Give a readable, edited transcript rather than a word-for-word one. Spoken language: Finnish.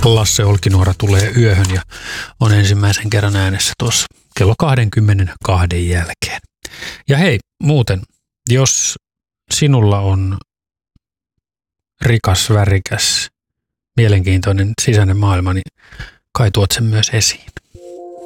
Lasse Olkinuora tulee yöhön ja on ensimmäisen kerran äänessä tuossa kello 22 jälkeen. Ja hei, muuten, jos sinulla on rikas, värikäs, mielenkiintoinen sisäinen maailma, niin kai tuot sen myös esiin.